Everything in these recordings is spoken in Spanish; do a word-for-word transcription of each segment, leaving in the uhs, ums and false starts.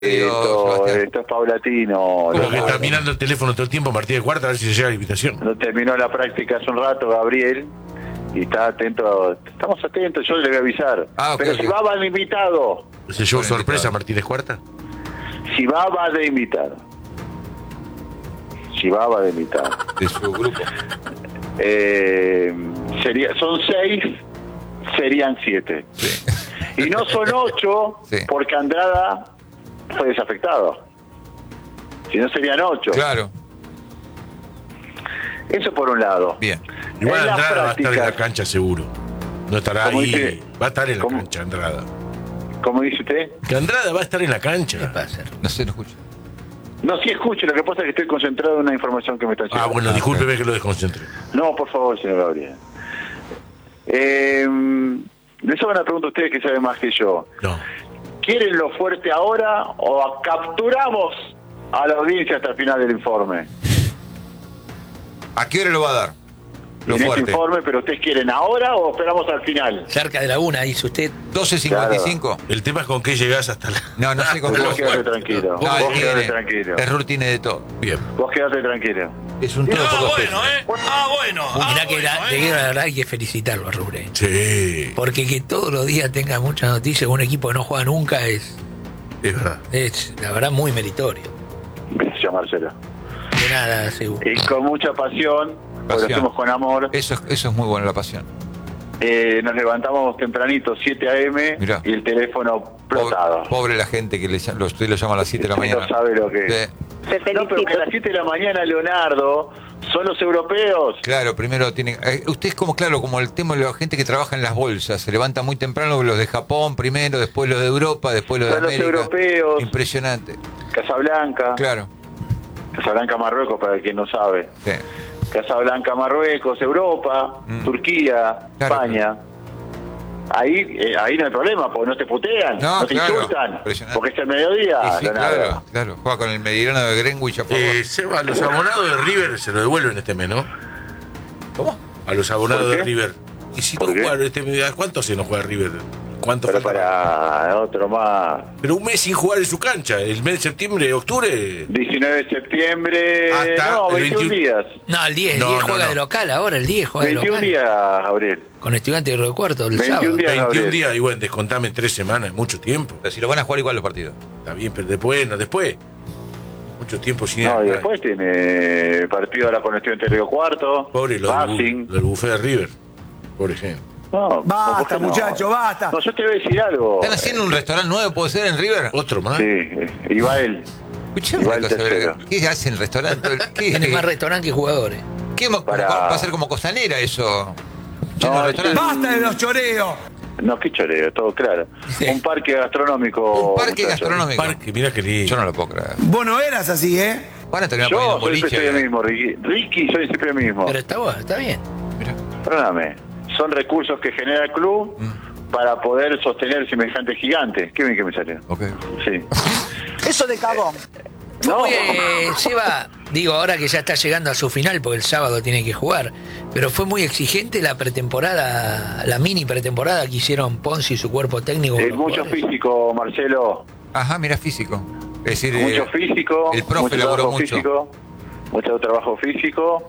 Esto, esto es paulatino. Como que está mirando el teléfono todo el tiempo, Martínez Cuarta, a ver si se llega a la invitación. No terminó la práctica hace un rato, Gabriel, y está atento. Estamos atentos, yo le voy a avisar. Ah, okay, Pero okay. si va, va de invitado. ¿Se llevó Bueno, sorpresa invitado. Martínez Cuarta? Si va, va de invitado. Si va, va de invitado. De su grupo. Eh, sería, son seis, serían siete. Sí. Y no son ocho, Sí. porque Andrada fue desafectado. Si no, serían ocho. Claro. Eso por un lado. Bien. Igual En las Andrada va a estar en la prácticas- cancha seguro. No estará ¿Cómo ahí. dice? Va a estar en la ¿Cómo? cancha, Andrada. ¿Cómo dice usted? Que Andrada va a estar en la ¿Qué cancha. pasa? No sé, no escucho. No, sí escucho, lo que pasa es que estoy concentrado en una información que me está Ah, llegando. bueno, discúlpeme que lo desconcentré. No, por favor, señor Gabriel. Eh, les hago una pregunta a ustedes que saben más que yo. No. ¿Quieren lo fuerte ahora o capturamos a la audiencia hasta el final del informe? ¿A qué hora lo va a dar? Lo en fuerte. este informe, pero ustedes quieren ahora o esperamos al final. Cerca de la una, dice usted. doce cincuenta y cinco. El tema es con qué llegás hasta la... No, no sé con qué Vos lo quedate tranquilo. No, Vos él quedate tiene- tranquilo. Error tiene de todo. Bien. Vos quedate tranquilo. Es un todo Ah, por dos bueno, pesos. ¿eh? Ah, bueno. Ah, Mirá que bueno, la, ¿eh? de la verdad hay que felicitarlo a Rubén. Sí, Porque que todos los días tenga muchas noticias, un equipo que no juega nunca es, es verdad. es la verdad muy meritorio. Gracias, Marcelo. De nada, seguro. Y con mucha pasión, porque lo Pasión. hacemos con amor. Eso, es- eso es muy bueno, la pasión. Eh, nos levantamos tempranito, siete a eme, Mirá. y el teléfono Pobre, explotado. pobre la gente que le, ll- lo, usted lo llama a las siete de la Usted mañana. no sabe lo que- Sí. No, pero que a las siete de la mañana, Leonardo, son los europeos. Claro, primero tiene. eh, usted es como, claro, como el tema de la gente que trabaja en las bolsas. Se levanta muy temprano los de Japón primero, después los de Europa, después los de Son los América. europeos. Impresionante. Casablanca. Claro. Casablanca, Marruecos, para el que no sabe. Sí. Casablanca, Marruecos, Europa, Mm. Turquía, Claro. España. Ahí eh, ahí no hay problema, porque no te putean, No, no, te claro. insultan, Impresionante. porque es el mediodía. Y sí, Leonardo. claro, claro. Juega con el Mediterráneo de Greenwich a favor. Eh, Seba, los abonados de River se lo devuelven este mes, ¿no? ¿Cómo? A los abonados ¿Por qué? de River. Y si no ¿Por qué? jugar este mes, ¿cuánto se no juega River? ¿Cuánto Pero falta? para otro más. Pero un mes sin jugar en su cancha. El mes de septiembre, octubre. diecinueve de septiembre. Hasta no, el veintiún veintiuno. días. No, el diez, el No, diez no, juega no. de local ahora, el diez juega de veintiún local. días, Gabriel. Con Estudiantes de Río Cuarto el veintiún sábado. días. veintiún Gabriel. días, y bueno, descontame tres semanas, es mucho tiempo. Pero si lo van a jugar igual los partidos. Está bien, pero después, no, después. Mucho tiempo sin No, y ir. después tiene partido ahora con Estudiantes de Río Cuarto. Pobre lo del, Racing. bu- lo del buffet de River. Por ejemplo. No, ¿por Basta, qué no? muchacho, basta. No, yo te voy a decir algo. ¿Están haciendo un restaurante nuevo, puede ser, en River? ¿Otro más? Sí, eh, Ibael. Escuchame Igual una cosa, tercero. ¿qué hacen el restaurante? ¿Qué, Tiene qué- más restaurante que jugadores. qué mo- Para- va a ser como Costanera eso? Lleno No, de es restaurantes. Basta de los choreos. No, qué choreo, todo claro. Sí. Un parque gastronómico. Un parque muchacho. gastronómico. Parque, mira que lindo. Yo no lo puedo creer. Vos no eras así, ¿eh? Van a terminar poniendo Yo soy boliche. siempre el mismo, Ricky. Ricky, soy siempre el mismo. Pero está bueno, está bien. Mirá. Perdóname. Son recursos que genera el club Mm. para poder sostener semejante gigante. Qué bien que me salió. Ok. Sí. Eso de cagón. No, Oye, Seba, digo, ahora que ya está llegando a su final, porque el sábado tiene que jugar, pero fue muy exigente la pretemporada, la mini pretemporada que hicieron Ponzi y su cuerpo técnico. con es los mucho jugadores. físico, Marcelo. Ajá, mira, físico. Es decir, Mucho eh, físico. el profe mucho laburó trabajo mucho. físico. Mucho trabajo físico.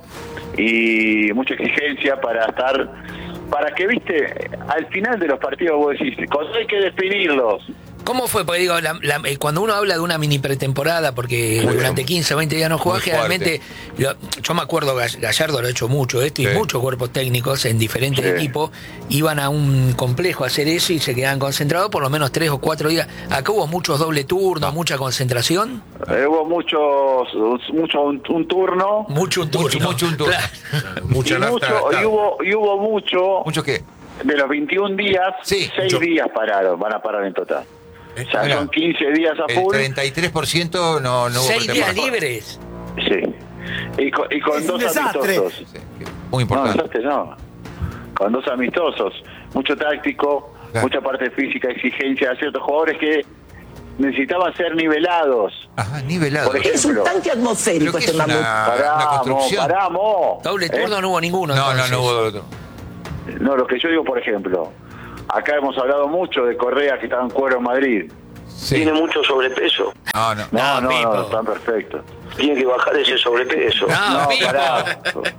Y mucha exigencia para estar. Para que, viste, al final de los partidos vos decís, cuando hay que definirlos. ¿Cómo fue? Porque digo, la- la- eh, cuando uno habla de una mini pretemporada, porque Muy durante bien. quince o veinte días no juega, Muy generalmente, lo- yo me acuerdo, Gall- Gallardo lo ha hecho mucho esto, y Sí. muchos cuerpos técnicos en diferentes Sí. equipos iban a un complejo a hacer eso y se quedaban concentrados por lo menos tres o cuatro días. Acá hubo muchos doble turnos, mucha concentración, Eh, hubo muchos, mucho un, un turno. mucho un turno. Mucho, mucho un turno. Claro. Mucha y, nafta mucho, gastada. y, hubo, y hubo mucho, ¿Mucho qué? de los veintiún días, Sí, seis mucho. días pararon, van a parar en total. Eh, O sea, mirá. son quince días a El full. treinta y tres por ciento no, no hubo Seis días pretemporada. libres. Sí. Y con, y con Es un dos desastre. amistosos. Sí, muy No, importante. desastre no. Con dos amistosos. Mucho táctico, Claro. mucha parte física, exigencia a ciertos jugadores que necesitaban ser nivelados. Ajá, nivelado. Por ejemplo. ¿Pero atmosférico qué es una, una Paramos, construcción? paramos. Doble ¿Eh? turno no hubo ninguno. No, no, entonces. no hubo otro. No, lo que yo digo, por ejemplo, acá hemos hablado mucho de Correa que estaba en cuero en Madrid. Sí. Tiene mucho sobrepeso. No, no. No, no, Pipo. no, están perfectos. Tiene que bajar ese sobrepeso. No, No, Pipo. pará.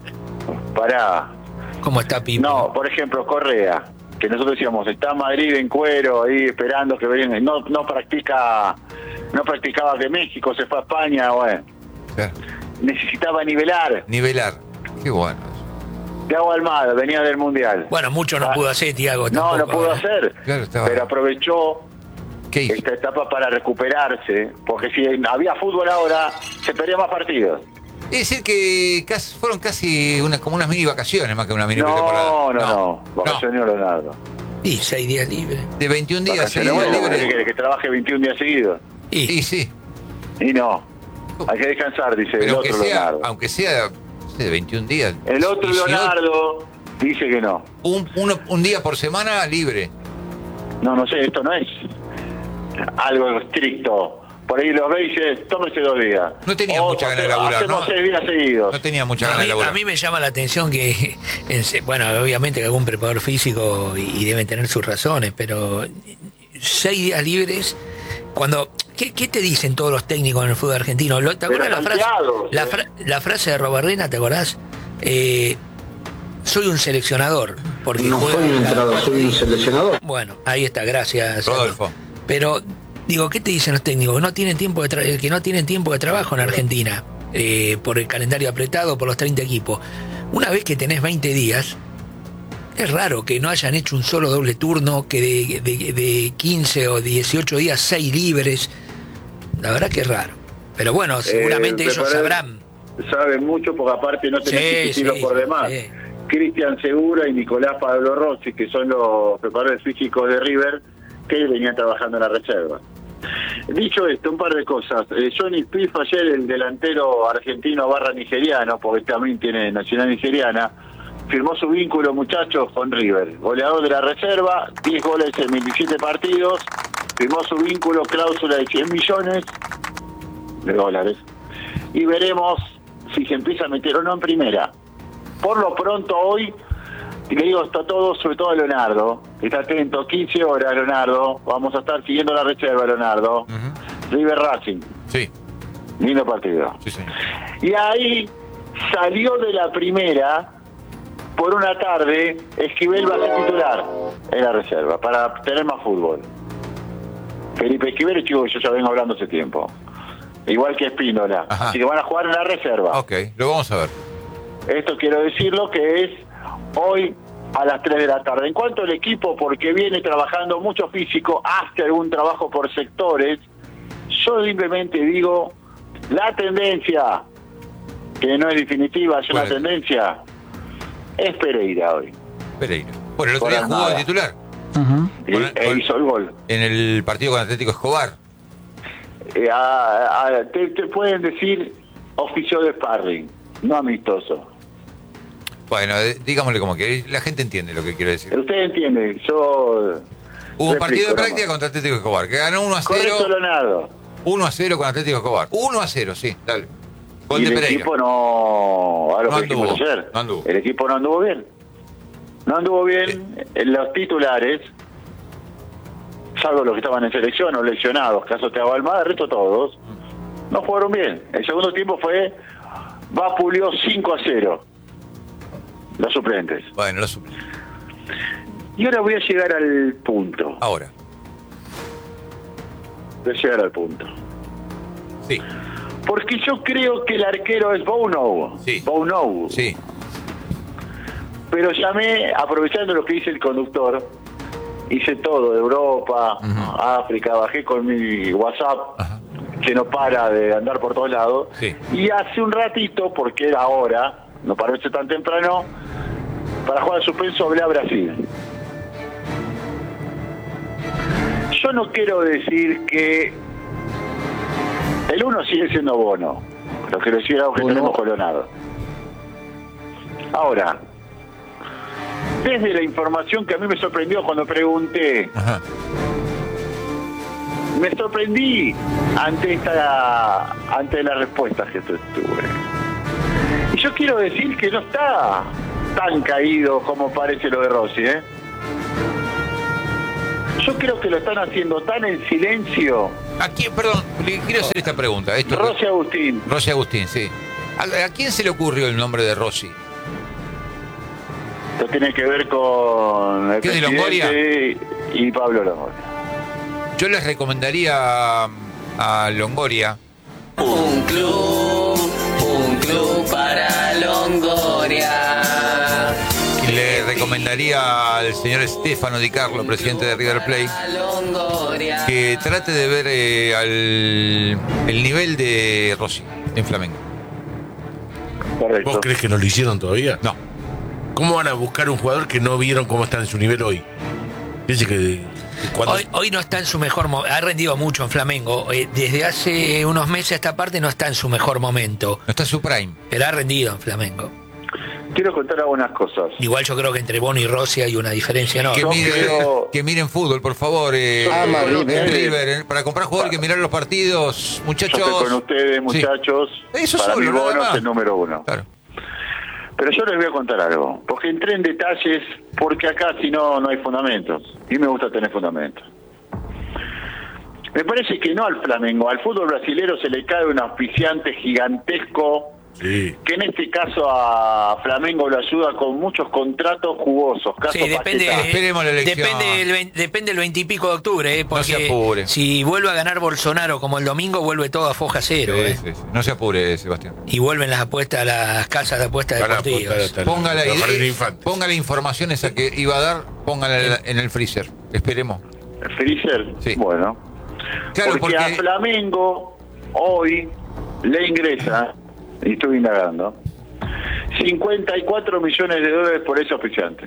Pará. ¿Cómo está Pipo? No, por ejemplo, Correa, que nosotros decíamos, está en Madrid en cuero, ahí esperando que venga. No, no practica, no practicaba de México, se fue a España, bueno. Claro. Necesitaba nivelar. Nivelar. Qué bueno. Thiago Almada venía del Mundial. Bueno, mucho no Ah. pudo hacer, Tiago. No, no pudo hacer. Claro, estaba- Pero aprovechó ¿Qué hizo? esta etapa para recuperarse, porque si había fútbol ahora, se perdía más partidos. Es decir que casi, fueron casi una, como unas mini vacaciones más que una mini pretemporada. No, no, no. Vacaciones Leonardo. Y seis días libres. De veintiún días, seis Vacaciones, días bueno, ¿qué libres. quiere? Que trabaje veintiún días seguidos. Y, Y sí, Y no. Hay que descansar, dice el pero aunque otro sea, Leonardo. aunque sea no sé, de veintiún días. El otro dieciocho, Leonardo dice que no. Un, uno- un día por semana libre. No, no sé, esto no es algo estricto. Por ahí los ve y dice, tómese dos días. No tenía O mucha ganas de hace- laburar, Hacemos ¿no? seis días seguidos. No tenía mucha a ganas mí, de laburar. a mí me llama la atención que, en se- bueno, obviamente que algún preparador físico y, y deben tener sus razones, pero seis días libres, cuando, ¿qué, qué te dicen todos los técnicos en el fútbol argentino? Lo- ¿Te Pero acuerdas la frase, tanteados, la, eh. fra- la frase de Robarrena, ¿te acordás? Eh, soy un seleccionador. Porque No juega- soy un entrenador, soy un seleccionador. Bueno, ahí está, gracias. Rodolfo. Pero, digo, ¿qué te dicen los técnicos? No tienen tiempo de tra- que no tienen tiempo de trabajo en Argentina, eh, por el calendario apretado, por los treinta equipos. Una vez que tenés veinte días, es raro que no hayan hecho un solo doble turno, que de, de, de quince o dieciocho días, seis libres. La verdad que es raro. Pero bueno, seguramente Eh, ellos preparar- sabrán. Saben mucho porque aparte no tenés Sí, que discutirlo sí, por demás. sí. Cristian Segura y Nicolás Pablo Rossi, que son los preparadores físicos de River, que venían trabajando en la reserva. Dicho esto, un par de cosas. Eh, Johnny Spiff ayer, el delantero argentino barra nigeriano, porque también tiene nacional nigeriana, firmó su vínculo, muchachos, con River. Goleador de la reserva, diez goles en veintisiete partidos, firmó su vínculo, cláusula de cien millones de dólares. Y veremos si se empieza a meter o no en primera. Por lo pronto hoy, y le digo esto a todos, sobre todo a Leonardo, está atento, quince horas Leonardo, vamos a estar siguiendo la reserva Leonardo, Ujú. River Racing, Sí, lindo partido. sí, sí. Y ahí salió de la primera, por una tarde, Esquivel va a ser titular en la reserva, para tener más fútbol. Felipe Esquivel es chico que yo ya vengo hablando hace tiempo, igual que Espíndola, Ajá. así que van a jugar en la reserva. Ok, lo vamos a ver. Esto quiero decirlo que es hoy a las tres de la tarde. En cuanto al equipo, porque viene trabajando mucho físico, hace algún trabajo por sectores, yo simplemente digo, la tendencia, que no es definitiva, es una Bueno. tendencia, es Pereira hoy. Pereira. Bueno, el otro Por día la jugó de nada. titular Y, Con- e con- hizo el gol. en el partido con Atlético Escobar. Eh, a- a- te, te pueden decir oficio de sparring, no amistoso. Bueno, eh, digámosle como que la gente entiende lo que quiero decir. Usted entiende, yo... Hubo un replico partido de nomás. práctica contra Atlético Escobar, que ganó uno a Correcto, cero. Leonardo. uno a cero con Atlético Escobar. uno a cero, sí, dale. Gol Y de el Pereira. equipo no... A lo No que dijimos anduvo, ayer. no anduvo. El equipo no anduvo bien. No anduvo bien. En los titulares, salvo los que estaban en selección o lesionados, caso Thiago Almada, el resto todos, no jugaron bien. El segundo tiempo fue... Vapuleó cinco a cero. Los suplentes. Bueno, lo supe. Y ahora voy a llegar al punto. Ahora. Voy a llegar al punto. Sí, Porque yo creo que el arquero es Bono. Sí. Bono. sí. Pero llamé, aprovechando lo que dice el conductor, hice todo de Europa, Ujú. África, bajé con mi WhatsApp, Ajá. que no para de andar por todos lados. Sí. Y hace un ratito, porque era ahora, no parece tan temprano, para jugar al suspenso hablé a Brasil. Yo no quiero decir que el uno sigue siendo Bono, lo quiero decir algo que Bono. tenemos con Leonardo. Ahora, desde la información que a mí me sorprendió cuando pregunté, Ajá. me sorprendí ante esta ante las respuestas que tuve. Y yo quiero decir que no está tan caído como parece lo de Rossi, ¿eh? Yo creo que lo están haciendo tan en silencio. ¿A quién, perdón, le quiero hacer esta pregunta. Esto, Rossi Agustín. Rossi Agustín, sí. ¿A, ¿A quién se le ocurrió el nombre de Rossi? Esto tiene que ver con el ¿Qué de Longoria? y Pablo Longoria. Yo les recomendaría a, a Longoria. Un club, un club para Longoria. Y le recomendaría al señor Stefano Di Carlo, presidente de River Plate, que trate de ver eh, al, el nivel de Rossi en Flamengo. Correcto. ¿Vos crees que no lo hicieron todavía? No. ¿Cómo van a buscar un jugador que no vieron cómo está en su nivel hoy? Dice que cuando... Hoy, hoy no está en su mejor momento. Ha rendido mucho en Flamengo. Eh, desde hace unos meses a esta parte no está en su mejor momento. No está en su prime. Pero ha rendido en Flamengo. Quiero contar algunas cosas. Igual yo creo que entre Bono y Rossi hay una diferencia enorme. Que, Yo mire, creo- que miren fútbol, por favor. Eh, Ama River, River. eh, para comprar jugadores hay que mirar los partidos, muchachos. Yo estoy con ustedes, muchachos. Sí. Eso Para solo, mí nada Bono más. es el número uno. Claro. Pero yo les voy a contar algo, porque entré en detalles, porque acá si no, no hay fundamentos. Y me gusta tener fundamentos. Me parece que no al Flamengo, al fútbol brasilero se le cae un auspiciante gigantesco, Sí. que en este caso a Flamengo lo ayuda con muchos contratos jugosos. Caso Sí, depende, Paquetá. Esperemos la elección. depende, el, vein- depende el veintipico de octubre, eh, porque se apure. si vuelve a ganar Bolsonaro como el domingo, vuelve todo a foja cero. Sí, eh. sí, sí. No se apure, Sebastián. Y vuelven las apuestas, las casas de apuestas Para deportivas. apostar hasta el- Ponga la, los jardines idea, infantes. ponga la información esa que iba a dar, póngala en el freezer. Esperemos. Freezer, Sí. bueno. Claro, porque, porque- a Flamengo hoy le ingresa, y estoy indagando, cincuenta y cuatro millones de dólares por ese auspiciante.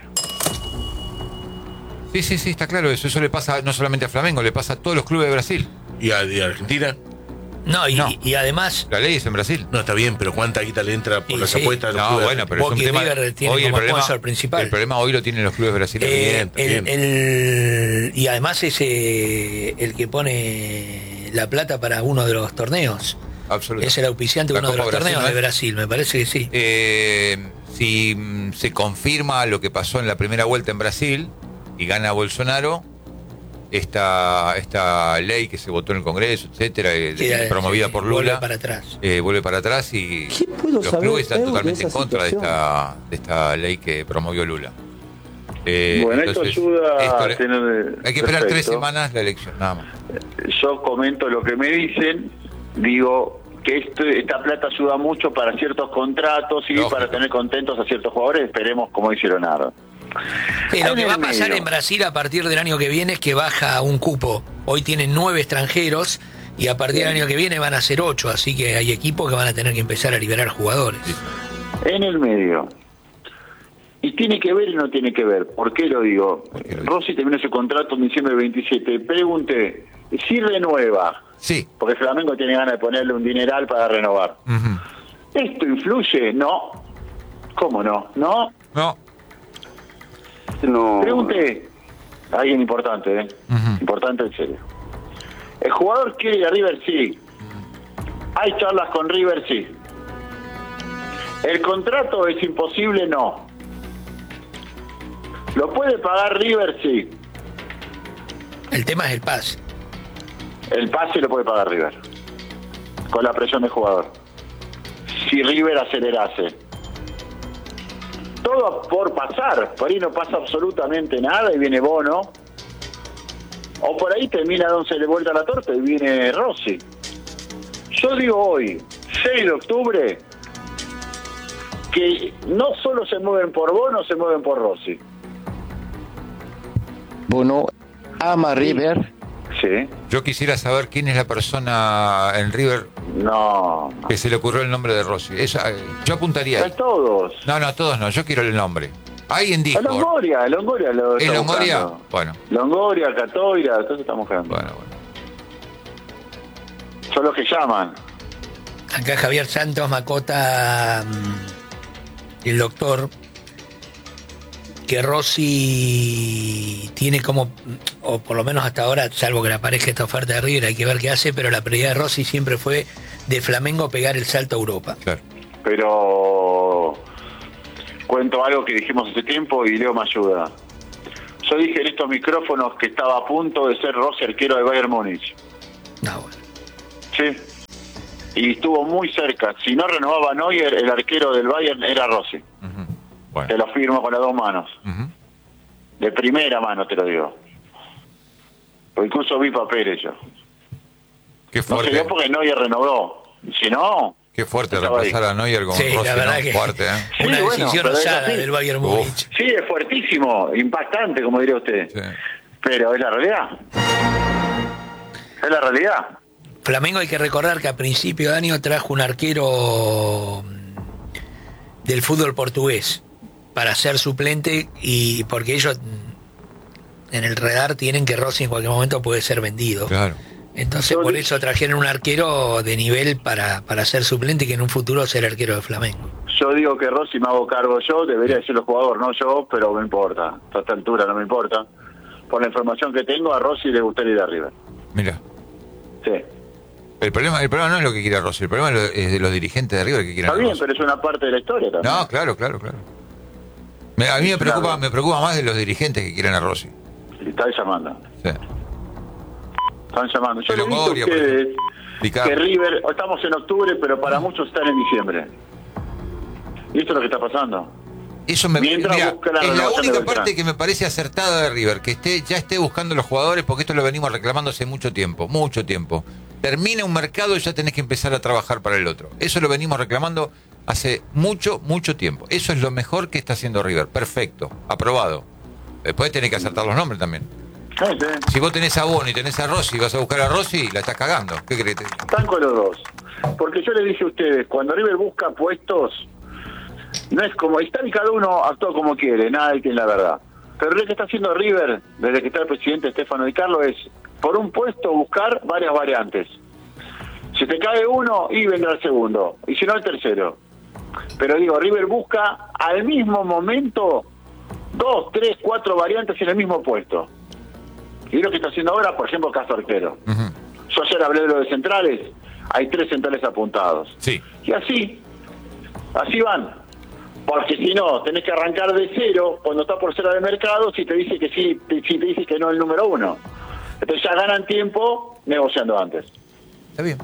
Sí, sí, sí, está claro eso. Eso le pasa no solamente a Flamengo, le pasa a todos los clubes de Brasil. ¿Y a, y a Argentina? No, y, No. y además, La ley es en Brasil. No, está bien, pero ¿cuánta guita le entra por Y las sí. apuestas de los No, clubes? bueno, pero es Boca un y tema. River tienen Hoy el como problema, sponsor principal. el problema hoy lo tienen los clubes brasileños. eh, bien, está el, bien. el- y además es eh, el que pone la plata para uno de los torneos. Absolutamente. Es el auspiciante de La uno de los Copa Brasil, torneos ¿no es? de Brasil, me parece que sí. Eh, si mm, se confirma lo que pasó en la primera vuelta en Brasil y gana Bolsonaro, esta, esta ley que se votó en el Congreso, etcétera, eh, Sí, eh, promovida sí, por vuelve Lula, para atrás. eh, vuelve para atrás y ¿Qué puedo los saber clubes están yo de totalmente en esa contra de situación? esta, de esta ley que promovió Lula. Eh, Bueno, entonces, esto ayuda esto a le- tener... hay que esperar tres Perfecto. semanas la elección, nada más. Yo comento lo que me dicen, digo que esto, esta plata ayuda mucho para ciertos contratos y Lógico. para tener contentos a ciertos jugadores, esperemos como dice Leonardo. Sí, lo En que el va a pasar medio. en Brasil a partir del año que viene es que baja un cupo. Hoy tienen nueve extranjeros y a partir del año que viene van a ser ocho, así que hay equipos que van a tener que empezar a liberar jugadores. En el medio. Y tiene que ver y no tiene que ver. ¿Por qué lo digo? qué lo digo? Rossi terminó su contrato en diciembre del veintisiete. Pregunté, si renueva, Sí. porque Flamengo tiene ganas de ponerle un dineral para renovar. Ujú. ¿Esto influye? No. ¿Cómo no? ¿No? No. No. Pregunté a alguien importante, ¿eh? Ujú. Importante en serio. ¿El jugador quiere ir a River? Sí. ¿Hay charlas con River? Sí. ¿El contrato es imposible? No. ¿Lo puede pagar River? Sí. El tema es el pase. El pase lo puede pagar River. Con la presión del jugador. Si River acelerase. Todo por pasar. Por ahí no pasa absolutamente nada y viene Bono. O por ahí termina dándole vuelta a la torta y viene Rossi. Yo digo hoy, seis de octubre, que no solo se mueven por Bono, se mueven por Rossi. Bono ama River. Sí. Yo quisiera saber quién es la persona en River No. que se le ocurrió el nombre de Rossi. Esa, eh, yo apuntaría A ahí. todos. No, no, todos no. Yo quiero el nombre. Alguien A dijo. Longoria, a Longoria lo ¿Es está Longoria? buscando. Bueno, Longoria, Catoira, entonces estamos buscando. bueno, bueno. Son los que llaman. Acá Javier Santos Macota, mm, el doctor, que Rossi tiene como, o por lo menos hasta ahora, salvo que le aparezca esta oferta de River, hay que ver qué hace, pero la prioridad de Rossi siempre fue de Flamengo pegar el salto a Europa. Claro. Pero cuento algo que dijimos hace tiempo y Leo me ayuda. Yo dije en estos micrófonos que estaba a punto de ser Rossi arquero de Bayern Múnich. No, bueno. Sí. Y estuvo muy cerca. Si no renovaba Neuer, el arquero del Bayern era Rossi. Uh-huh. Bueno. Te lo firmo con las dos manos. Uh-huh. De primera mano te lo digo. Porque incluso vi papeles yo. Qué No se fuerte. dio porque Neuer renovó. Si no... Qué fuerte estaba reemplazar ahí. a Neuer con Sí, Rossi, la verdad ¿no? que Fuerte, ¿eh? Sí, una bueno, decisión pero es osada así. del Bayern Uf. Múnich. Sí, es fuertísimo, impactante, como diría usted. Sí. Pero es la realidad. Es la realidad. Flamengo hay que recordar que a principio de año trajo un arquero del fútbol portugués para ser suplente y porque ellos en el radar tienen que Rossi en cualquier momento puede ser vendido. Claro. Entonces Yo por di- eso trajeron un arquero de nivel para, para ser suplente que en un futuro será arquero de Flamengo. Yo digo que Rossi me hago cargo yo, debería ser el jugador, no yo, pero me importa. A esta altura no me importa. Por la información que tengo, a Rossi le gustaría ir arriba. Mira. Sí. El problema, el problema no es lo que quiere Rossi, el problema es lo- es de los dirigentes de River que quieren Está a bien, Rossi. pero es una parte de la historia también. No, claro, claro, claro. Me- a mí me preocupa, Claro. me preocupa más de los dirigentes que quieren a Rossi. Están llamando. Sí. Están llamando. Yo De le dije a Longoria, por ustedes ejemplo. Picar. que River, estamos en octubre, pero para muchos están en diciembre. Y esto es lo que está pasando. Eso me Mientras mira, busca la es la renovación de única Beltrán. parte que me parece acertada de River, que esté ya esté buscando los jugadores, porque esto lo venimos reclamando hace mucho tiempo, mucho tiempo. Termina un mercado y ya tenés que empezar a trabajar para el otro. Eso lo venimos reclamando hace mucho, mucho tiempo. Eso es lo mejor que está haciendo River. Perfecto, aprobado. Después tenés que acertar los nombres también. Sí, sí. Si vos tenés a Bono y tenés a Rossi y vas a buscar a Rossi, la estás cagando. ¿Qué crees? Están con los dos. Porque yo les dije a ustedes, cuando River busca puestos, no es como, está y cada uno actúa como quiere, nada hay que la verdad. Pero lo que está haciendo River, desde que está el presidente Stefano Di Carlo, es por un puesto buscar varias variantes. Si te cae uno, y vendrá el segundo, y si no el tercero. Pero digo, River busca al mismo momento dos, tres, cuatro variantes en el mismo puesto. Y lo que está haciendo ahora, por ejemplo, caso arquero. Uh-huh. Yo ayer hablé de lo de centrales, hay tres centrales apuntados. Sí. Y así, así van. Porque si no, tenés que arrancar de cero cuando está por cero de mercado si te dice que sí, te- si te dice que no el número uno. Entonces ya ganan tiempo negociando antes. Está bien.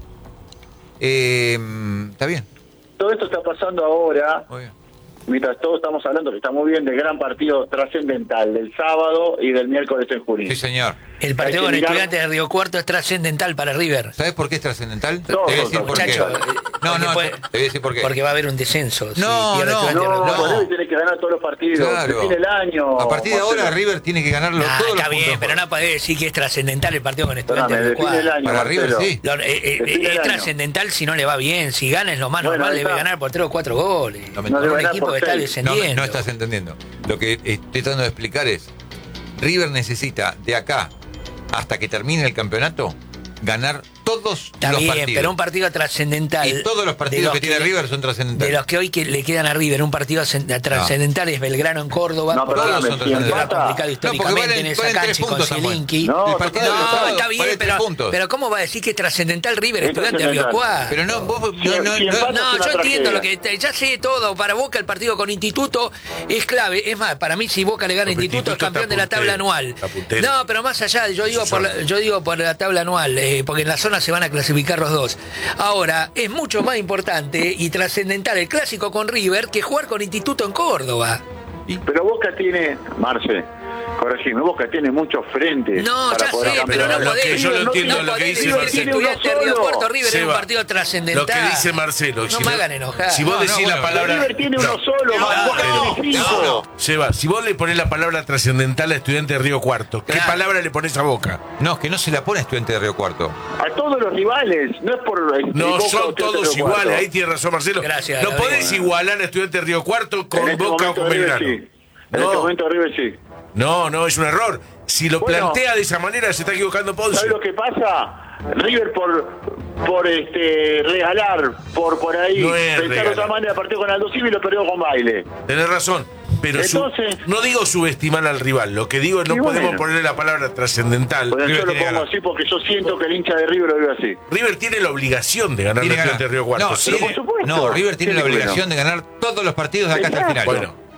Eh, está bien. Todo esto está pasando ahora, Muy bien. mientras todos estamos hablando, que está muy bien, del gran partido trascendental del sábado y del miércoles en Junín. Sí, señor. El partido Hay con que mirar- Estudiantes de Río Cuarto es trascendental para River. ¿Sabes por qué es trascendental? Te No, voy a decir no, por qué. Muchacho, eh, No, porque no, puede- te voy a decir por qué. Porque va a haber un descenso. si No, pierde no, Estudiantes de No, Río no. Cuarto. River tiene que ganar todos los partidos. Claro. Se tiene el año. A partir de ahora Marcelo. River tiene que ganarlo Ah, todos está los bien, puntos. pero no podés decir que es trascendental el partido con Estudiantes Perdóname, de Río define el Cuarto. año. Para River Marcelo. sí. Lo- eh, eh, Define el es año. trascendental si no le va bien. Si gana es lo más Bueno, normal, ahí debe está. ganar por tres o cuatro goles. No me- Con No debe un ganar equipo por que está seis. No, descendiendo. no estás entendiendo. Lo que estoy tratando de explicar es, River necesita de acá hasta que termine el campeonato ganar todos Está los bien, partidos. pero un partido trascendental. Y todos los de partidos los que tiene River son trascendentales. De los que hoy que le quedan a River, un partido sen- trascendental es Belgrano en Córdoba. No, porque perdóname, todos son si era trascendentales. empata, complicado No, porque históricamente valen- en esa valen tres cancha y con puntos, Samuel. Zielinski. No, El partido total, del No, sábado está vale bien, tres pero, puntos. pero ¿cómo va a decir que es trascendental River Es Estudiantes de Río trascendental. Cuarto? Pero no, vos Si- no, no, si no- empata- No, es una yo entiendo tragedia. lo que te- ya sé todo. Para Boca el partido con Instituto es clave. Es más, para mí si Boca le gana a Pero Instituto es Instituto campeón de la está tabla puntero, anual. está puntero. No, pero más allá, yo digo por la, yo digo por la tabla anual, eh, porque en la zona se van a clasificar los dos. Ahora es mucho más importante y trascendental el clásico con River que jugar con Instituto en Córdoba. Pero Boca tiene, Marce, corregime, Boca tiene muchos frentes. No, para ya poder sé, pero campeonar. no Lo que podés. yo no entiendo no lo que podés dice decir que Marcelo. Estudiantes de Río Solo. Cuarto River es un Seba, partido trascendental. Lo que dice Marcelo. No si me no- hagan enojar. Si vos No, decís no, la bueno, palabra. River tiene uno No, solo, no, más Boca pero- tiene cinco. no, no. Seba, si vos le ponés la palabra trascendental a Estudiante de Río Cuarto, ¿qué Claro. palabra le pones a Boca? no, que no se la pone a Estudiante de Río Cuarto. A todos los rivales, no es por... este, No Boca o son Estudiantes todos de Río Cuarto. iguales, ahí tiene razón Marcelo. Gracias, no David. podés igualar a Estudiante de Río Cuarto con En este Boca o momento con River Belgrano. sí. En este No, momento River sí. no, no, es un error. Si lo Bueno. plantea de esa manera se está equivocando Ponce. ¿Sabes lo que pasa? River por por este regalar, por por ahí, No es pensar de regalar. otra manera, partió con Aldo Civi y lo perdió con Baile. Tenés razón. Pero su- Entonces- no digo subestimar al rival, lo que digo es no Y podemos bueno. ponerle la palabra trascendental. Bueno, River yo lo tiene que pongo ganar. así porque yo siento que el hincha de River lo vive así. River tiene la obligación de ganar Tiene el que Estudiante de ganar. Río Cuarto. No, Sí. Pero por supuesto. no, River tiene Sí, la bueno. obligación de ganar todos los partidos de acá hasta el final. Bueno,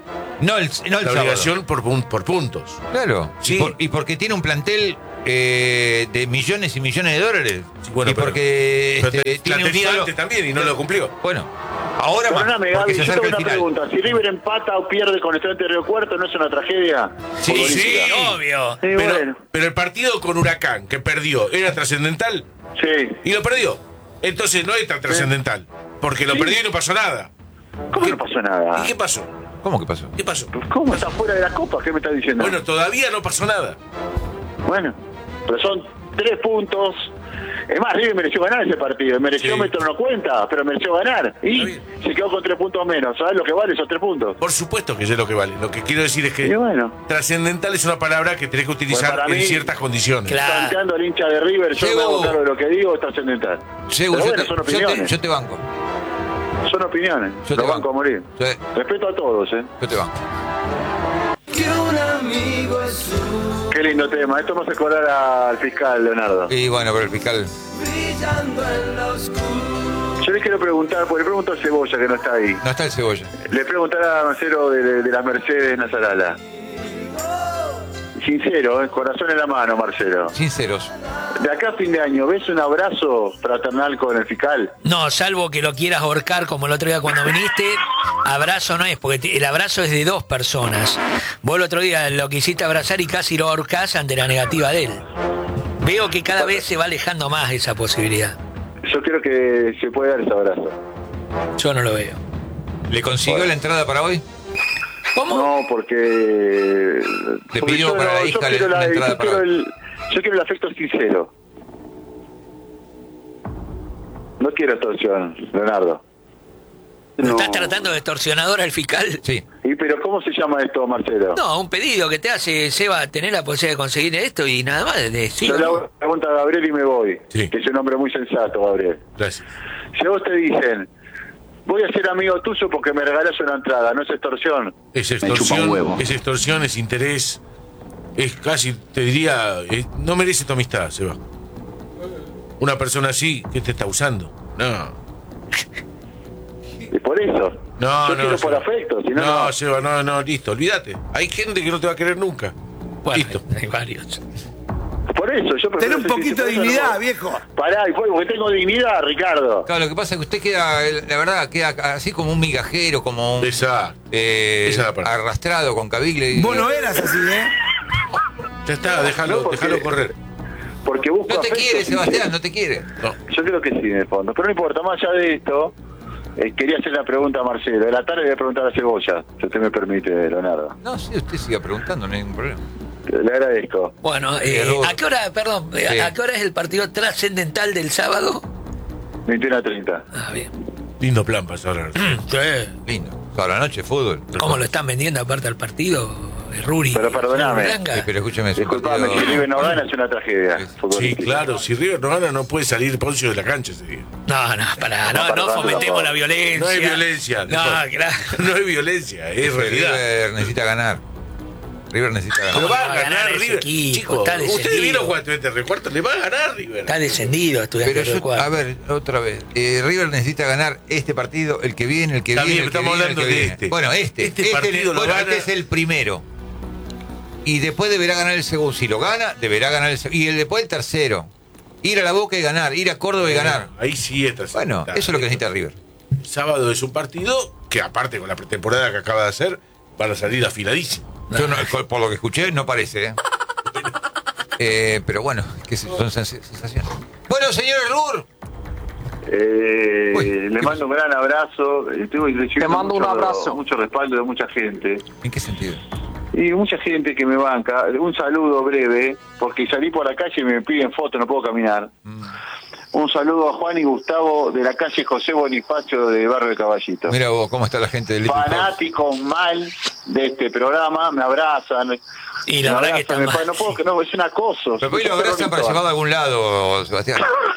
No el, no el la sábado. obligación por, pun- por puntos. Claro. Sí. Y, por- y porque tiene un plantel eh, de millones y millones de dólares. Sí, bueno, y pero- porque Pero este, te- la tiene un tenía solo- antes también y no lo cumplió. Bueno, ahora más. Perdóname, Porque Gaby, se yo acerca tengo el una final. pregunta. Si River empata o pierde con Estudiantes de Río Cuarto, ¿no es una tragedia? Sí, futbolística? sí. Obvio. Sí, Pero, bueno. pero el partido con Huracán, que perdió, ¿era trascendental? Sí. Y lo perdió. Entonces no es tan trascendental. Porque lo Sí. perdió y no pasó nada. ¿Cómo no pasó nada? ¿Y qué pasó? ¿Cómo que pasó? ¿Qué pasó? ¿Cómo está fuera de la Copa? ¿Qué me estás diciendo? Bueno, todavía no pasó nada. Bueno, pero son tres puntos. Es más, River mereció ganar ese partido. Mereció Sí. meter no cuenta, pero mereció ganar. Está Y bien. se quedó con tres puntos menos. ¿Sabes lo que vale esos tres puntos? Por supuesto que sé lo que vale. Lo que quiero decir es que Y bueno, trascendental es una palabra que tenés que utilizar Bueno, para en mí- ciertas condiciones. Claro. planteando al hincha de River, yo Segu. me hago cargo de lo que digo, es trascendental. Segu, Pero yo, bueno, te, son yo, te, opiniones. yo te banco. Son opiniones. Yo te Lo banco. banco a morir. Yo, Respeto a todos, ¿eh? yo te banco. Qué lindo tema. Esto me hace acordar al fiscal, Leonardo. Y bueno, pero el fiscal. Yo les quiero preguntar, porque le pregunto a Cebolla, que no está ahí. No está el cebolla. Le preguntar a Marcelo de, de, de las Mercedes Nazarala. Sincero, ¿eh? Corazón en la mano, Marcelo. Sinceros. De acá a fin de año, ¿ves un abrazo fraternal con el fiscal? No, salvo que lo quieras ahorcar como el otro día cuando viniste, abrazo no es, porque te- el abrazo es de dos personas. Vos el otro día lo quisiste abrazar y casi lo ahorcás ante la negativa de él. Veo que cada vez se va alejando más esa posibilidad. Yo creo que se puede dar ese abrazo. Yo no lo veo. ¿Le consiguió la entrada para hoy? ¿Cómo? No, porque... Le porque pidió yo para no- la yo hija quiero la la- entrada yo para quiero hoy. el, yo quiero el afecto sincero. No quiero extorsión, Leonardo. ¿No No. estás tratando de extorsionador al fiscal? Sí. ¿Y pero cómo se llama esto, Marcelo? No, un pedido que te hace Seba tener la posibilidad de conseguir esto y nada más de decir. Yo le hago una pregunta a Gabriel y me voy. Sí. Que es un hombre muy sensato, Gabriel. Gracias. Si a vos te dicen, voy a ser amigo tuyo porque me regalas una entrada, ¿no es extorsión? Es Me chupa un extorsión, huevo. es extorsión, es interés. Es casi, te diría, eh, no merece tu amistad, Seba. Una persona así, ¿qué te está usando? No. Y por eso. No, Yo no. quiero por Seba. afecto, si no, no, no. Seba, no, no, listo, olvídate. Hay gente que no te va a querer nunca. Bueno, Listo. hay varios. Por eso, yo prefiero Ten un ser poquito de sincero, dignidad, no. viejo. Pará, y fue porque tengo dignidad, Ricardo. Claro, lo que pasa es que usted queda, la verdad, queda así como un migajero, como un Exacto. eh, Esa es la parte. arrastrado con cabigle. y- Vos no eras así, ¿eh? Ya está, déjalo, No, porque- déjalo correr. Porque busco No te afecto quiere, sincero. Sebastián, no te quiere. No. Yo creo que sí, en el fondo. Pero no importa, más allá de esto, eh, quería hacer una pregunta a Marcelo. De la tarde le voy a preguntar a Cebolla, si usted me permite, Leonardo. No, sí, usted siga preguntando, no hay ningún problema. Le agradezco. Bueno, eh, Error. ¿a qué hora, perdón, eh, Sí. a qué hora es el partido trascendental del sábado? veintiuno a treinta. Ah, bien. Lindo plan para ahora. Sí. Lindo. Toda la noche, fútbol. ¿Cómo lo están vendiendo aparte al partido, eh, Ruri? Pero perdóname. Blanca? Eh, pero escúchame, es un Disculpame, partido- si River no gana es una tragedia. Sí, Sí, futbolística. claro, si River no gana no puede salir Poncio de la cancha ese día. No, no, pará, No, no, no, perdón, fomentemos no. la violencia. No hay violencia. No, claro. No hay violencia, es Porque realidad. River necesita ganar. River necesita Pero ganar. va a va a ganar ganar ese River. equipo, Chicos, está ustedes descendido. vieron jugar este recuarto, le va a ganar River. Está descendido estudiante Pero del yo, cuadro. a ver, otra vez. Eh, River necesita ganar este partido, el que viene, el que Está viene. bien, el que estamos viene, el hablando que de viene. este. Bueno, este. Este partido lo bueno, gana- este es el primero. Y después deberá ganar el segundo. Si lo gana, deberá ganar el segundo. Y el después el tercero. Ir a la Boca y ganar, ir a Córdoba y ganar. Ahí sí está. Bueno, eso es lo que necesita River. Sábado es un partido que, aparte con la pretemporada que acaba de hacer, van a salir afiladísimos. Yo no- por lo que escuché, no parece, ¿eh? Eh, pero bueno, que son sens- sensaciones. Bueno, señor Rur. Eh, Uy, le ¿qué mando un gran abrazo. Estoy recibiendo Te mando un mucho- abrazo. Mucho respaldo de mucha gente. ¿En qué sentido? Y mucha gente que me banca. Un saludo breve, porque salí por la calle y me piden fotos, no puedo caminar. Mm. Un saludo a Juan y Gustavo de la calle José Bonifacio de Barrio de Caballito. Mira vos, cómo está la gente del Little House. Fanáticos mal de este programa, me abrazan. Y la me verdad que está me mal. pa- no puedo, que no, es un acoso. Pero hoy lo abrazan para llevarlo a algún lado, Sebastián.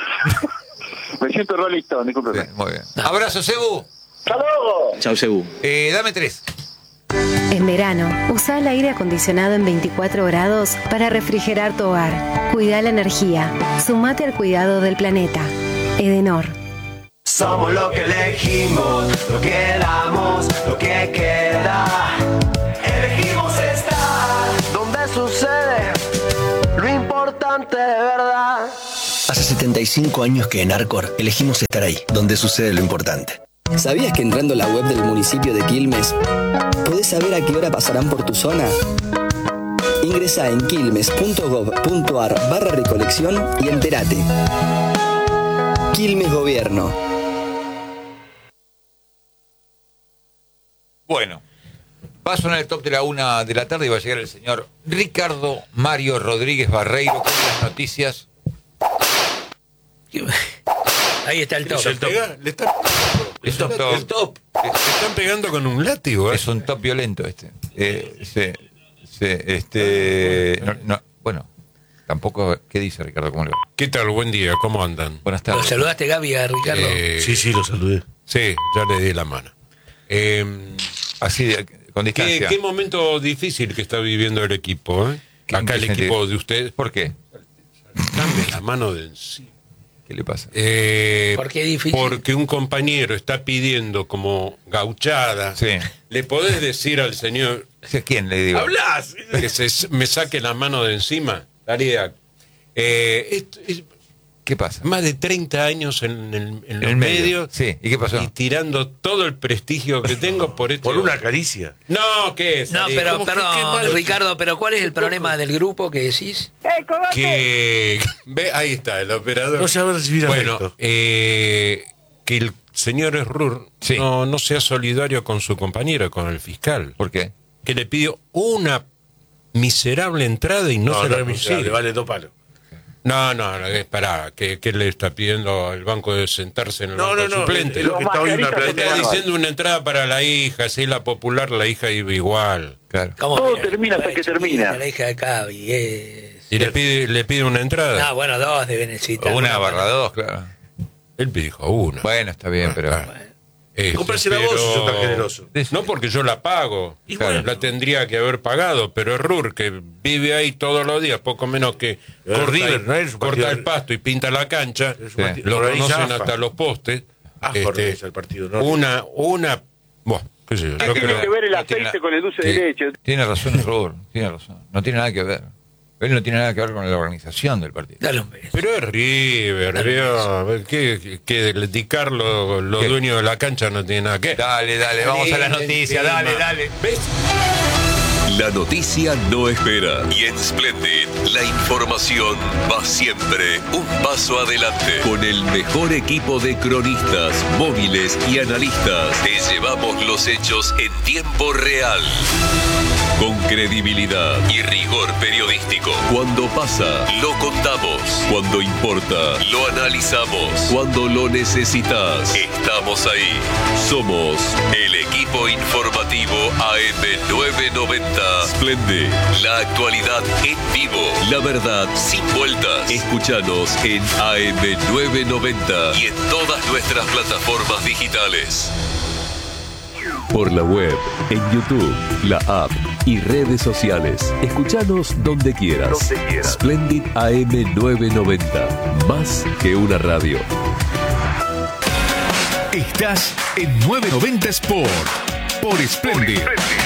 Me siento Rolling Stone, discúlpeme. Sí, muy bien. Abrazo, Cebu. ¡Hasta luego! Chau, Sebu. Eh, dame tres. En verano, usa el aire acondicionado en veinticuatro grados para refrigerar tu hogar. Cuida la energía. Sumate al cuidado del planeta. Edenor. Somos lo que elegimos, lo que damos, lo que queda. importante de verdad. Hace setenta y cinco años que en Arcor elegimos estar ahí, donde sucede lo importante. ¿Sabías que entrando a la web del municipio de Quilmes podés saber a qué hora pasarán por tu zona? Ingresá en quilmes.gov.ar barra recolección y entérate. Quilmes Gobierno. Bueno, va a sonar el top de la una de la tarde y va a llegar el señor Ricardo Mario Rodríguez Barreiro con las noticias. Ahí está el top. ¿Es el top? Le está, Es un top. el top. Le están pegando con un látigo. ¿eh? Es un top violento este. Eh, sí, sí, este. No, no, bueno, tampoco. ¿Qué dice Ricardo? ¿Cómo le va? ¿Qué tal? Buen día. ¿Cómo andan? Buenas ¿Lo tardes. saludaste, Gaby, a Ricardo? Eh, Sí, sí, lo saludé. Sí, ya le di la mano. Eh, Así, de- con ¿qué, distancia. qué momento difícil que está viviendo el equipo. ¿eh? ¿Qué- Acá en el qué equipo sentido? de ustedes. ¿Por qué? Dame la mano de encima. ¿Qué le pasa? Eh, ¿Por qué es difícil? Porque un compañero está pidiendo como gauchada. Sí. ¿Le podés decir al señor ¿A quién le digo? ¡Hablas! que se, me saque la mano de encima? Daría. Eh, es, es ¿Qué pasa? más de treinta años en, el, en En los el medio. medios. Sí. ¿Y qué pasó? Y tirando todo el prestigio que tengo por este. Por una caricia. No, ¿qué es? No, Ari? pero, ¿Cómo que- perdón, qué malo? Ricardo, pero ¿cuál es el problema del grupo que decís? Que. Ve, ahí está, el operador. No sabe recibir Bueno, afecto. eh, que el señor Errur Sí. no, no sea solidario con su compañero, con el fiscal. ¿Por qué? Que le pidió una miserable entrada y no, No, se no la es miserable, consigue. vale dos palos. No, no, no, esperá, que, que le está pidiendo al banco de sentarse en el No, banco no, de no, suplente. es lo que está hoy una Le planeta. está diciendo una entrada para la hija, si es la popular, la hija iba igual. Claro. Todo mira, termina hasta que chiquita, termina. La hija de Gaby es... Y le pide, le pide una entrada. Ah, bueno, dos deben necesitar. Una barra dos, claro. Él dijo una. Bueno, está bien, pero. Este, Cómprasela vos, si sos tan generoso. No porque yo la pago, Y claro, bueno. la tendría que haber pagado, pero Errur, que vive ahí todos los días, poco menos que Es corta, River, el, no es un corta partido- el pasto y pinta la cancha, Es Sí. un partido- lo por ahí conocen zafa. hasta los postes. Afa este, organiza el partido, ¿no? una, una, bueno, qué sé yo, ¿Qué yo tiene creo- que ver el no tiene aceite la- con el dulce Sí. de leche? Tiene razón, Error. Tiene razón. No tiene nada que ver. Él no tiene nada que ver con la organización del partido. Dale un beso. Pero es River, veo, que, que, que el Dicar, los los ¿Qué? dueños de la cancha no tienen nada que ver. Dale, dale, vamos a las noticias. Dale, dale. ¿Ves? La noticia no espera y en Splendid la información va siempre un paso adelante. Con el mejor equipo de cronistas, móviles y analistas te llevamos los hechos en tiempo real. Con credibilidad y rigor periodístico. Cuando pasa, lo contamos. Cuando importa, lo analizamos. Cuando lo necesitas, estamos ahí. Somos el equipo informativo A M novecientos noventa. Splendid, la actualidad en vivo. La verdad sin vueltas. Escúchanos en A M novecientos noventa y en todas nuestras plataformas digitales. Por la web, en YouTube, la app y redes sociales. Escúchanos donde quieras. Donde quieras. Splendid A M novecientos noventa. Más que una radio. Estás en novecientos noventa Sport por Splendid.